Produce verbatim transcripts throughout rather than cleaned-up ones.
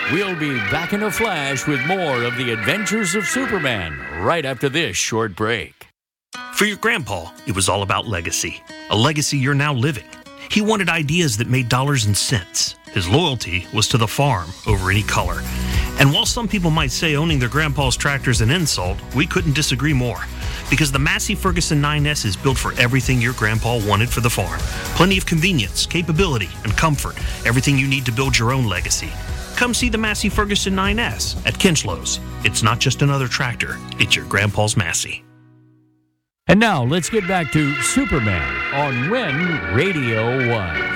We'll be back in a flash with more of the adventures of Superman right after this short break. For your grandpa, it was all about legacy. A legacy you're now living. He wanted ideas that made dollars and cents. His loyalty was to the farm over any color. And while some people might say owning their grandpa's tractor is an insult, we couldn't disagree more. Because the Massey Ferguson nine S is built for everything your grandpa wanted for the farm. Plenty of convenience, capability, and comfort. Everything you need to build your own legacy. Come see the Massey Ferguson nine S at Kinchlows. It's not just another tractor, it's your grandpa's Massey. And now let's get back to Superman on When Radio Was.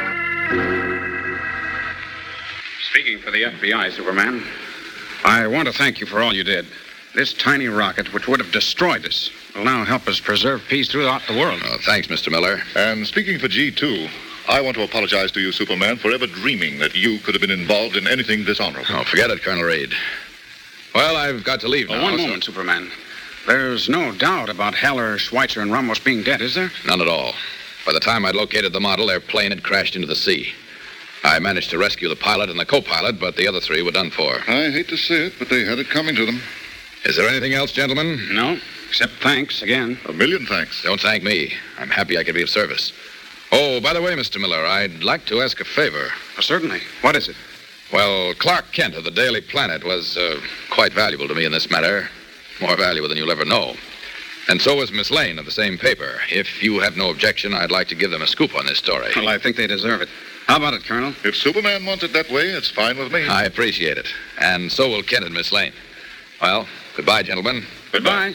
Speaking for the F B I, Superman, I want to thank you for all you did. This tiny rocket, which would have destroyed us, will now help us preserve peace throughout the world. Oh, thanks, Mister Miller. And speaking for G two, I want to apologize to you, Superman, for ever dreaming that you could have been involved in anything dishonorable. Oh, forget it, Colonel Reed. Well, I've got to leave now. Oh, one so- moment, Superman. There's no doubt about Heller, Schweitzer, and Ramos being dead, is there? None at all. By the time I'd located the model, their plane had crashed into the sea. I managed to rescue the pilot and the co-pilot, but the other three were done for. I hate to say it, but they had it coming to them. Is there anything else, gentlemen? No, except thanks again. A million thanks. Don't thank me. I'm happy I could be of service. Oh, by the way, Mister Miller, I'd like to ask a favor. Oh, certainly. What is it? Well, Clark Kent of the Daily Planet was uh, quite valuable to me in this matter. More valuable than you'll ever know. And so was Miss Lane of the same paper. If you have no objection, I'd like to give them a scoop on this story. Well, I think they deserve it. How about it, Colonel? If Superman wants it that way, it's fine with me. I appreciate it. And so will Kent and Miss Lane. Well, goodbye, gentlemen. Goodbye.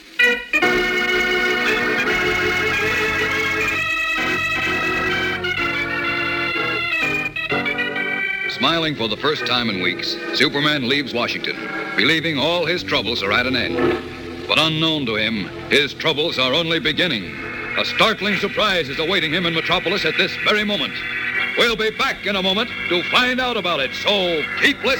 Smiling for the first time in weeks, Superman leaves Washington, believing all his troubles are at an end. But unknown to him, his troubles are only beginning. A startling surprise is awaiting him in Metropolis at this very moment. We'll be back in a moment to find out about it, so keep listening.